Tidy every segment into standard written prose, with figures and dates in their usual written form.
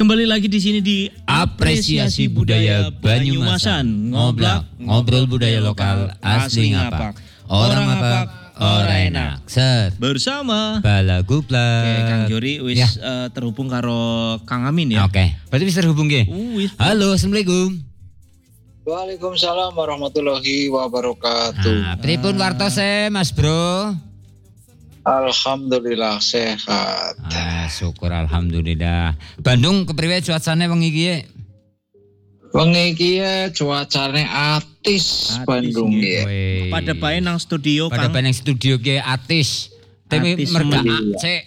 Kembali lagi di sini di Apresiasi Budaya Banyumasan. Ngobrol budaya lokal asli ngapak. Orang ngapak, orang enak. Set. Bersama Bala Guplak. Oke, Kang Jori wis terhubung karo Kang Amin ya. Oke. Berarti bisa terhubung nggih. Halo, Assalamualaikum. Waalaikumsalam warahmatullahi wabarakatuh. Pripun wartose Mas Bro? Alhamdulillah sehat. Syukur alhamdulillah. Bandung kepriwe cuacane wengi iki? Wengi iki cuacane atis Bandung ya. Pada bae nang studio Kang. Pada bae nang studio ki atis. Tapi merga cek.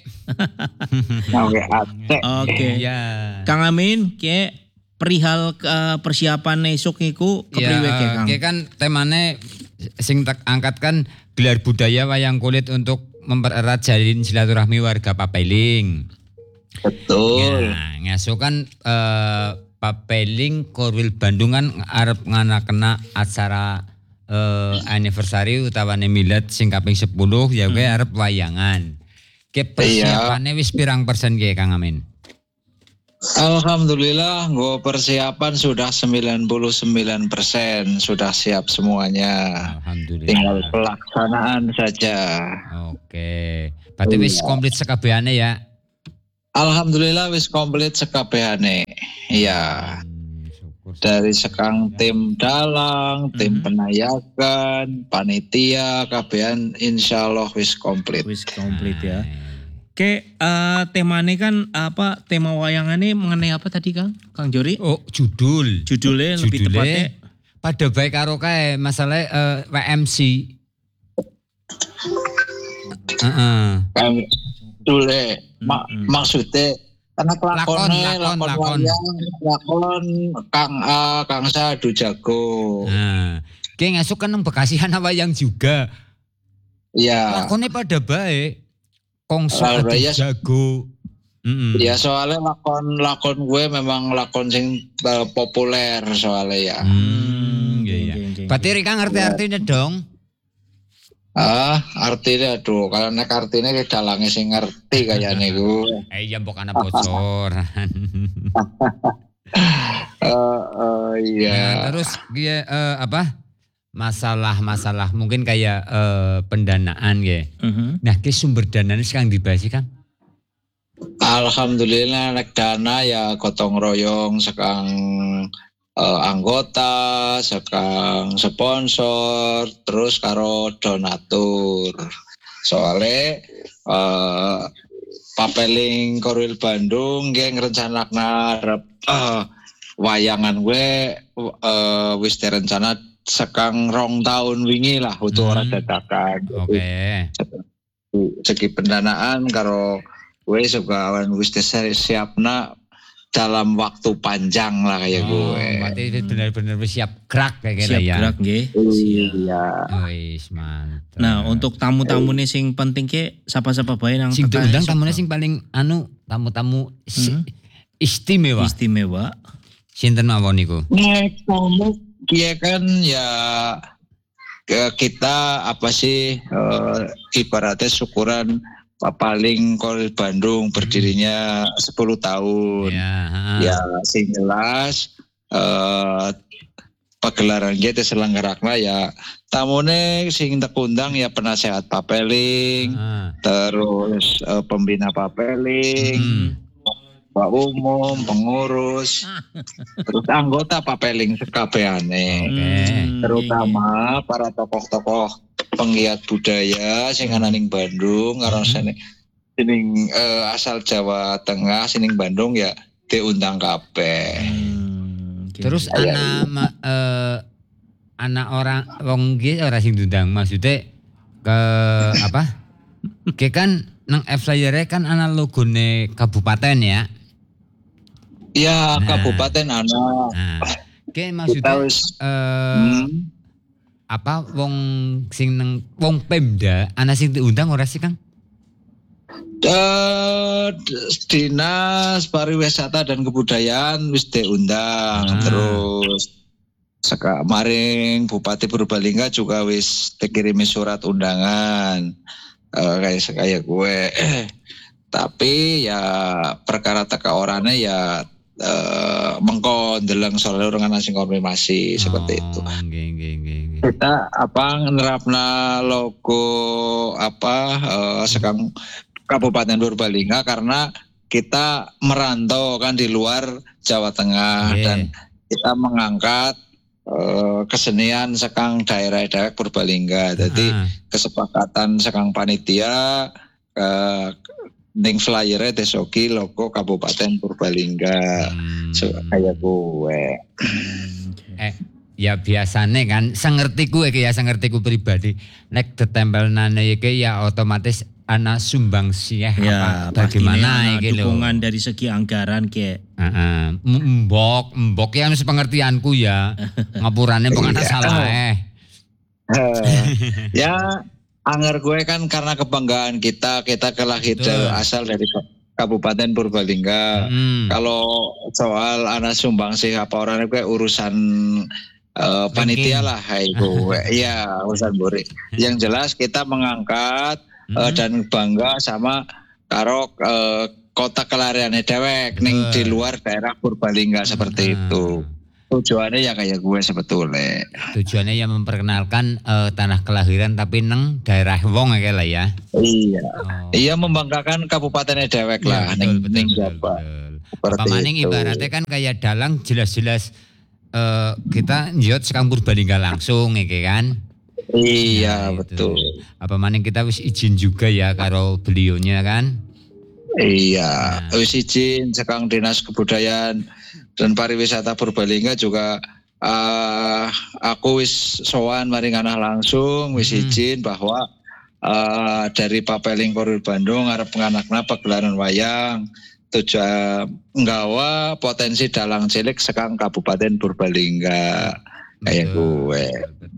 Oke. Ya. Kang Amin, ki perihal persiapan esuk niku kepriwe ki Kang? Ya kan temane sing tak angkat kan gelar budaya wayang kulit untuk mempererat jalin silaturahmi warga Papeling. Betul. Ya, ngasuk kan Papeling Korwil Bandung kan arep nganakena acara anniversary utawane milad sing kaping 10 ya kowe arep wayangan. Ke persiapane wis pirang persen ki Kang Amin? Alhamdulillah, gue persiapan sudah 99%, sudah siap semuanya. Alhamdulillah. Tinggal pelaksanaan saja. Oke. Berarti wis komplit sekabehane ya. Alhamdulillah wis komplit sekabehane. Iya. Dari sekang tim dalang, tim penayakan, panitia, kabehan insyaallah wis komplit. Wis komplit ya. Oke, temanya kan apa? Tema wayangannya mengenai apa tadi Kang? Kang Jori? Oh, judulnya lebih tepatnya pada baik karo kae masalah WMC. Maksudnya karena lakon Kang Sadu jago. Nah, kayak ngasuk kan nang Bekasi ana wayang juga. Iya. Lakonnya pada baik. Kongso jago. Ya soalnya lakon gue memang lakon sing populer soalnya ya. Iya. Berarti Rika ngerti artinya dong? Artinya aduh, kalau nek artinya ke dalangnya sing ngerti kayaknya gue. Iya mbok ana bocor. Iya. Nah, terus dia apa? Masalah mungkin kayak pendanaan ya. Nah, ke sumber dananya sekarang dibahas kan? Alhamdulillah nek dana ya gotong royong sekang anggota, sekang sponsor, terus karo donatur. Soalnya Papeling Korwil Bandung nggih ngrencanakna wayangan gue wis direncana sekang 2 tahun wingi lah untuk ora dadakan. Oke. Segi pendanaan karo wis juga wis siapna dalam waktu panjang lah kayak gue. Berarti benar-benar siap gerak kayak siap ya. Siap gerak nggih. Iya. Wis mantap. Nah, untuk tamu-tamune sing penting ke sapa-sapa bae nang sing diundang tamune sing paling tamu-tamu istimewa. Istimewa. Sinten mawon niku? Nek tamu kia kan ya kita apa sih ibaratnya syukuran Papeling Korwil Bandung berdirinya 10 tahun. Ya sing jelas pagelaran kita selenggarakna ya tamune sing tekundang ya penasehat Papeling, terus pembina Papeling, Pak Umum, pengurus, terus anggota Papeling sekabehane. Terutama para tokoh-tokoh penggiat budaya sing ana ning Bandung karo sining asal Jawa Tengah sining Bandung ya diundang kabeh. Terus anak orang wong iki ora sing diundang maksudnya ke apa? Ke kan nang flyer-e kan ana logone kabupaten ya. Iya, kabupaten ana. Oke, maksudnya apa wong sing nang wong Pemda ana sing diundang ora sih Kang? Dinas Pariwisata dan Kebudayaan wis diundang. Terus maring Bupati Purbalingga juga wis dikirimi surat undangan kayak gue. Tapi ya perkara teka orane ya mengko ndeleng sore ana sing konfirmasi seperti itu. Nggih. Kita nerapna logo sekang Kabupaten Purbalingga karena kita merantau kan di luar Jawa Tengah dan kita mengangkat kesenian sekang daerah-daerah Purbalingga. Jadi kesepakatan sekang panitia ning flyere desoki logo Kabupaten Purbalingga. Kayak gue. Ya biasane kan sengertiku pribadi nek ditempelnane iki ya otomatis ana sumbangsiah Ya, bagaimana iki lho. dukungan dari segi anggaran ke. Mbok ya sepengertianku ya. Ngapurane kok ana salah. Ya anger gue kan karena kebanggaan kita kelahir asal dari Kabupaten Purbalingga. Kalau soal anak sumbangsih apa orang gue urusan panitia lah itu. Ya urusan buri. Yang jelas kita mengangkat dan bangga sama karo kota kelariannya dewek ning di luar daerah Purbalingga seperti itu. Tujuannya ya kayak gue sebetulnya. Tujuannya ya memperkenalkan tanah kelahiran tapi neng daerah wong lah ya. Iya. Iya membanggakan kabupatennya dewek lah ning Jawa. Pamaning ibaratnya kan kayak dalang jelas-jelas kita njot sekang Purbalingga langsung iki kan. Iya betul. Apa maning kita wis izin juga ya karo beliaunya kan? Iya, wis izin sekang Dinas Kebudayaan dan Pariwisata Purbalingga juga aku wis sowan maring anah langsung wis izin bahwa dari Papeling Korwil Bandung arep nganakna pagelaran wayang tujuan nggawa potensi dalang cilik sekang Kabupaten Purbalingga kayak gue.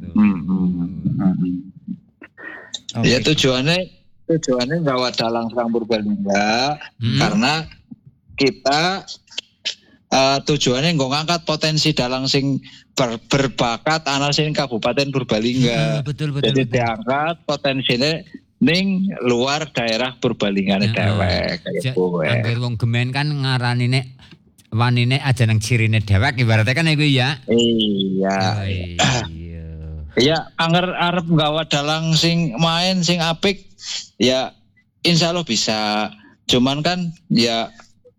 Ya tujuannya nggawa dalang sekang Purbalingga karena kita tujuannya ngangkat potensi dalang sing berbakat ana sing Kabupaten Purbalingga. Betul. Jadi diangkat potensinya ning luar daerah Purbalingga dewek kayak gue. Angger wong gemen kan ngaranine wanine aja nang cirine dewek ibaratnya kan iku ya. Iya. Iya, arep nggawa dalang sing main sing apik ya insyaallah bisa. Cuman kan ya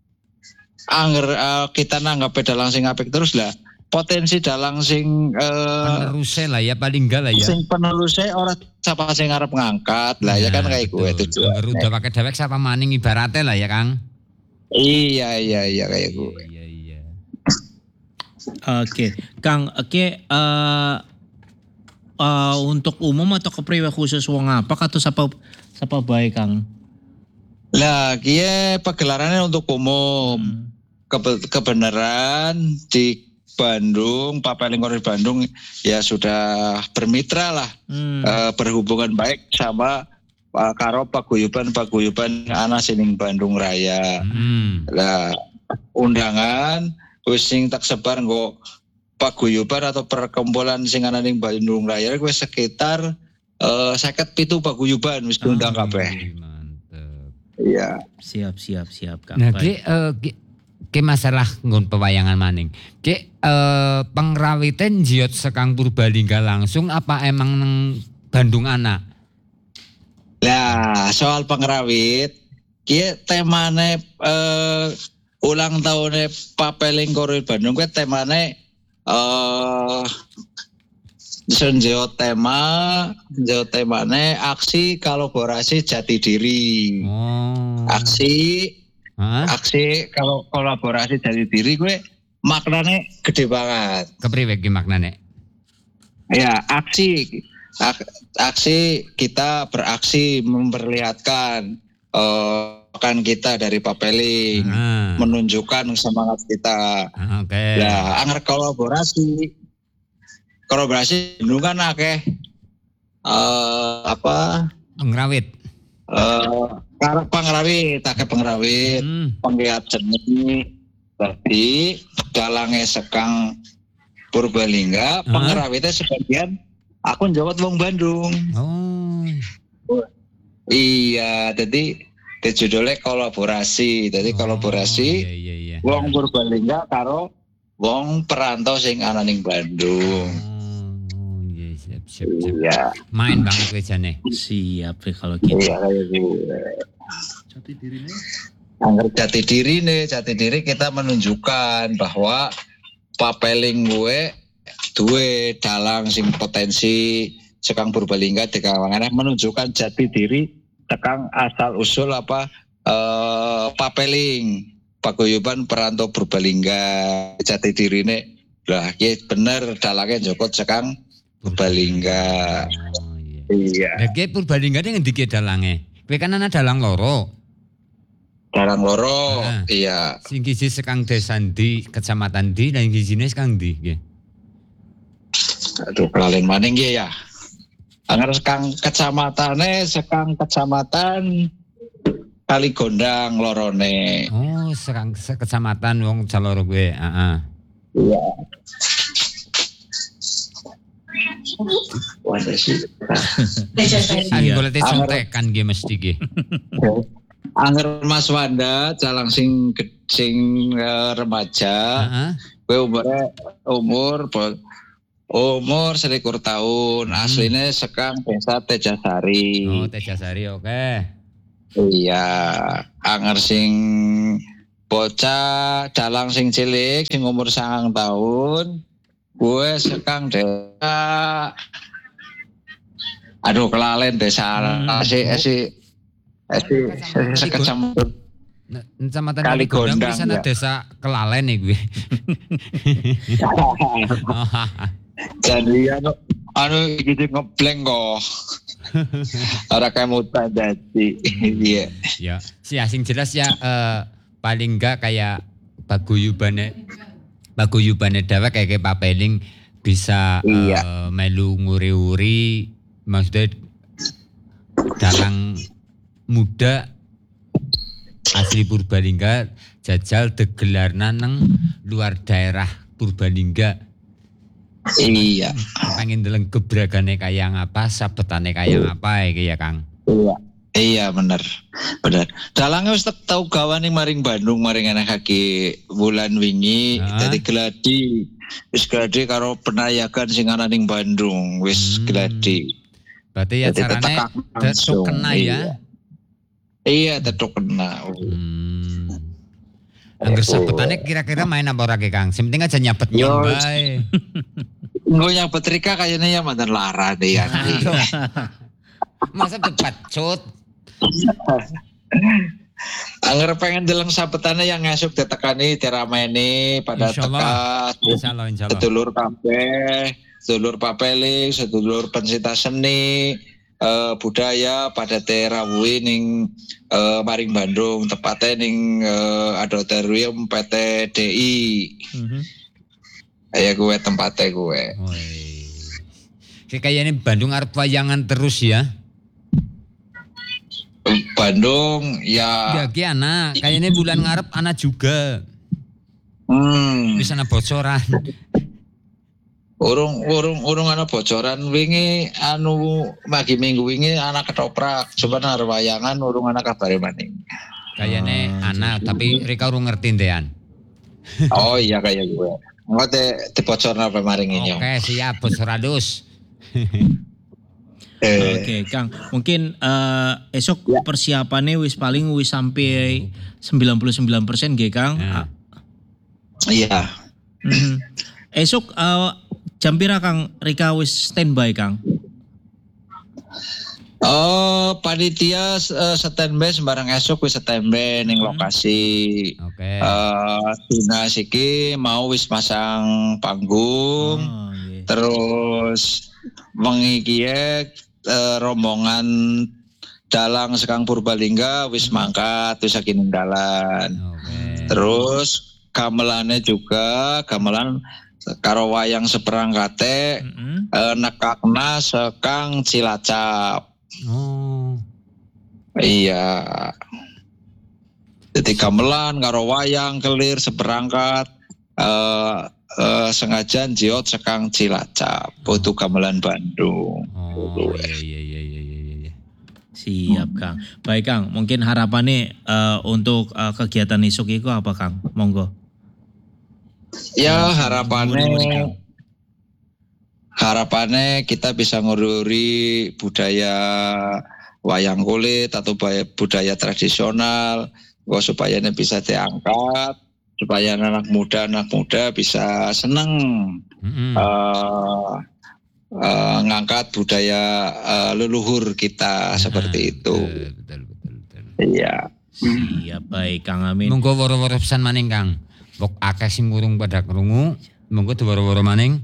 kita nanggap dalang sing apik terus lah. Potensi dalang sing penerusnya lah ya paling enggak lah ya. Sing penerusnya orang siapa sing arep ngangkat lah ya kan kayak gue tujuan. Angger udah pakai dewek siapa maning ibaratnya lah ya Kang. Iya kayak gue. Iya. Oke, Kang, untuk umum atau kepriwe khusus wong apa atau siapa bae Kang? Lah, kiye pagelarannya untuk umum. Kebenaran di Bandung, Papeling Korwil Bandung ya sudah bermitra lah, berhubungan baik sama karo paguyuban ana sining Bandung Raya. Lah undangan wis sing tak sebar nggo paguyuban atau perkumpulan sing ana ning Bandung Raya kuwi sekitar 57 paguyuban wis diundang kabeh. Mantep. Iya. Siap Kang. Nah, ke masalah nggon pewayangan maning. Pengrawiten jiot sekang Purbalingga langsung apa emang nang Bandung anak? Lah, soal pengrawit, kiye temane ulang tahunnya Papeling Korwil Bandung kuwi temane Senjeo temane aksi kolaborasi jati diri. Aksi kalau kolaborasi jati diri gue maknanya gede banget. Kepriwe ki maknane? Ya, aksi kita beraksi memperlihatkan kan kita dari Papeling menunjukkan semangat kita. Oke. Nah, anger kolaborasi dulu kan akeh pengrawit. Pengrawit, penggiat seni. Jadi dalangnya sekang Purbalingga, pengrawitnya sebagian aku njawat wong Bandung. Iya, jadi judulnya kolaborasi. Jadi kolaborasi Wong Purbalingga karo wong perantau sing ana ning Bandung. Oh, iya siap. Iya. Main banget kowe jane. Siap ya kalau gitu. Iya kayak gitu. Angger jati diri kita menunjukkan bahwa papeling gue duwe dalang sing potensi sekang Purbalingga dikawangan menunjukkan jati diri tekang asal usul papeling paguyuban perantau Purbalingga jati dirine lah ki bener dalangnya Joko sekang Purbalingga. Oh, iya. Iya. Lah ki Purbalingga ini ngendi ki dalange? Kowe kan ana dalang loro. Dalang loro. Iya. Sing siji sekang desa ndi, kecamatan ndi, lan sijine sekang ndi nggih. Aduh kelalen maning nggih ya. Angger sekang kecamatane sekang kecamatan Kaligondang lorone. Oh, sekang kecamatan wong caloro kowe. Heeh. Iya. Waduh sih. Ari golek contekan nggih mesti nggih. Angger Mas Wanda calang sing remaja. Heeh. Kowe umur 21 tahun. Asline sekang desa Tejasari. Oh, Tejasari oke. Iya, anger sing bocah dalang sing cilik sing umur 9 tahun, gue sekang desa. Aduh kelalen desa sekecamatan Kecamatan Kaligondang, Kaligondang di sana ya. desa Kelalen nih gue. Jadi anu gitu ngebleng kok. Ora kemutan dadi. Iya. Ya, sih asing jelas ya paling enggak kayak paguyubane dewek kayak papeling bisa melu nguri-uri maksudnya dalang muda asli Purbalingga jajal degelarna nang luar daerah Purbalingga. Iya. Pengen deleng gebragane kaya ngapa, sabetane kaya ngapa iki ya, Kang. Iya. Iya bener. Dalange wis tau gawane maring Bandung maring anakake bulan wingi dadi gladi. Wis gladi karo penayakan sing ana ning Bandung, wis gladi. Berarti ya carane tetuk kena ya. Iya, tetuk kena. Angger sabetane kira-kira main apa ora ki, Kang? Sing penting aja nyabet bae. Engko nyabet Rika kayaknya ya mantan lara deh ya. Masa cepat cut. Angger pengen deleng sabetane yang ngasuk ditekani dirameni pada teka insyaallah. sedulur kabeh, sedulur papeling, sedulur pencinta seni, budaya pada terawuhi ning maring Bandung tepatnya ning Auditorium PT DI. Ya gue tempatnya gue. Kayaknya Bandung arep wayangan terus ya. Bandung ya. Ki anak, kayaknya bulan ngarep anak juga. Bisa ana bocoran. Urung ana bocoran wingi anu pagi minggu wingi anak ketoprak. Coba nang wayangan urung ana kabare maning. Kayaknya anak tapi Rika urung ngerti ndean. Oh iya kayak gue. Engko dibocorna apa maring ini. Oke, siap bos Radus. Oke, Kang. Mungkin esok persiapannya wis sampai 99% nggih, Kang. Iya. Esok jam pira Kang Rika wis standby, Kang? Panitia standby sembarang esok wis standby ning lokasi. Oke. Dinas iki mau wis masang panggung. Terus wengi iki rombongan dalang sekang Purbalingga wis mangkat wis saking dalan. Terus gamelane juga gamelan karo wayang seperangkate nekakna sekang Cilacap. Oh. Iya. Jadi gamelan karo wayang kelir seperangkat sengaja jiot sekang Cilacap, putu gamelan Bandung. Oh iya. Siap Kang. Baik Kang, mungkin harapannya untuk kegiatan esok itu apa Kang? Monggo. Ya Muri-muri, harapannya kita bisa ngururi budaya wayang kulit atau budaya tradisional, supaya ini bisa diangkat, supaya anak muda bisa senang ngangkat budaya leluhur kita seperti itu. Betul. Iya. Siap baik Kang Amin. Monggo woro-woro pesan maning Kang. Pok akeh sing ngurung pada krungu, monggo woro-woro maning.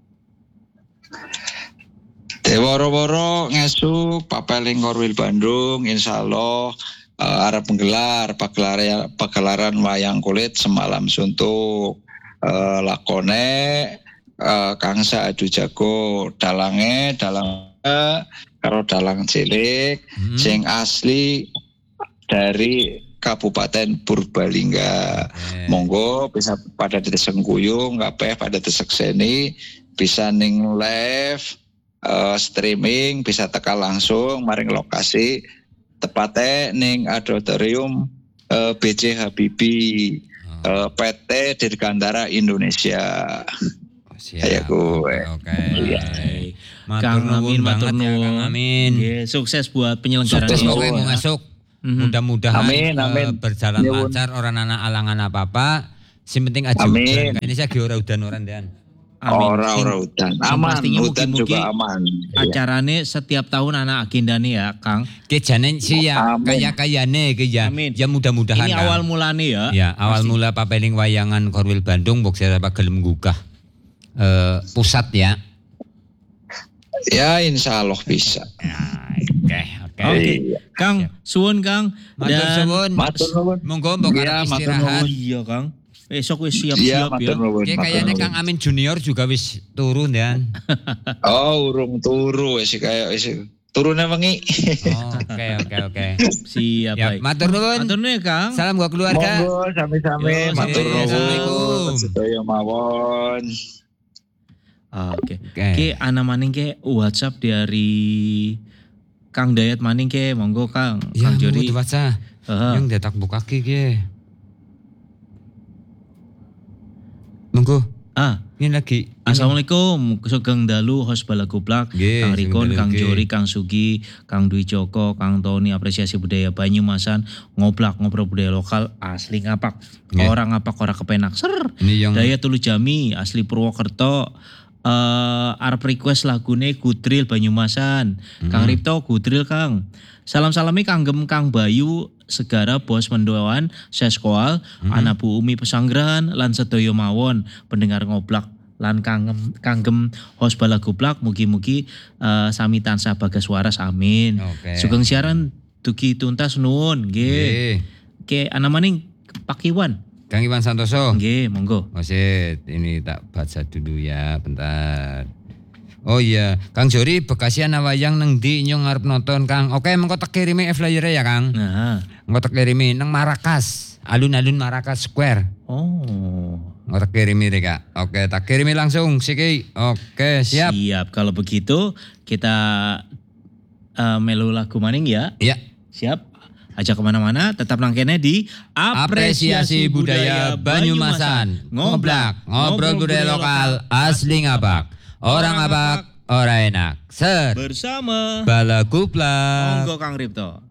Woro-woro ngesuk Papeling Korwil Bandung insyaallah arep menggelar pagelaran wayang kulit semalam suntuk lakone Kangsa Adu Jago dalang karo dalang cilik sing asli dari Kabupaten Purbalingga. Monggo bisa pada disengkuyung kabeh pada disekseni bisa ning live streaming bisa teka langsung maring lokasi tepatnya ning auditorium BJ Habibie PT Dirgantara Indonesia. Siap. Oke. Kang Amin, matur banget ya Kang nuwun. Amin. Nggih, sukses buat penyelenggaraan Sukses ini. pokoknya mau masuk. Mudah-mudahan Amin. berjalan lancar, orang anak alangan apa-apa. Sing penting aja Amin. udan. Ini saya ora udan dan. Amin. Ora udan. Aman, pastinya udan mugi-mugi juga aman. Acarane setiap tahun anak agendane ya, Kang. Ki jane sih ya Amin. kaya-kayane ki ya. Amin. Ya mudah-mudahan. Ini Kang. awal mulane ya. Ya, awal mula Papeling Wayangan Korwil Bandung mbok saya gelem gugah pusat ya. Ya insya Allah bisa. Oke. Kang, suwun Kang. Matur suwun. Matur nuwun. Monggo mbok Iya, arep matur istirahat. nuwun. Iya, Kang. Besok wis Iya, siap-siap ya. matur nuwun. Ki matur kayaknya nuwun. Kang Amin Junior juga wis turun dan. Oh, urung turu wis kayak wis turune wengi. Oke. Siap Ya, baik. matur nuwun. Matur nuwun ya, Kang. Salam gua keluarga. Monggo sami-sami Yo, matur nuwun. Assalamualaikum. Sedaya mawon. Oke. Ki ana maning ke WhatsApp dari Kang Dayat maning ke monggo Kang. Ya, Kang monggo Jori. diwaca. Heeh. Yang detak buka ki. Monggo. Ini lagi. Assalamualaikum, Sugeng Dalu, host Balagoblak, Nggih, Kang Rikon, Sugeng Dalu, Kang nggih. Jori, Kang Sugi, Kang Dwi Joko, Kang Tony, apresiasi budaya Banyumasan, ngobrol budaya lokal, asli ngapak, Nggih. orang ngapak, orang kepenak, Ini yang Daya Tulu Jami, asli Purwokerto, arep request lagune Gudril Banyumasan, Kang Ripto Gudril Kang, salam-salami kanggem Kang Bayu, Segara Bos Mendoan, Seskoal, Anak Bu Umi Pesanggrahan, lan sedaya mawon pendengar ngoblak lan kanggem host Balagoblak mugi-mugi sami tansah bagas waras amin. Oke. Sugeng siaran dugi tuntas nuwun nggih. Ke ana maning Pak Iwan. Kang Iwan Santoso. Nggih, monggo. Osit, ini tak baca dulu ya, bentar. Oh iya, Kang Jori Bekasi ana wayang nang ndi nyong arep nonton Kang. Oke, mengko tak kirimi flyer ya Kang. Nah. Engko tak kirimi nang Marakas, alun-alun Marakas Square. Oh. Engko tak kirimi deh Kak. Oke, tak kirimi langsung siki. Oke, siap. Siap. Kalau begitu kita melu lagu maning ya. Iya. Siap. Ajak kemana-mana, tetap nangkene di Apresiasi budaya Banyumasan. Ngoblak, ngobrol budaya lokal asli ngapak. Orang ngapak, orang enak. Ser. bersama Balagoblak. Monggo Kang Ripto.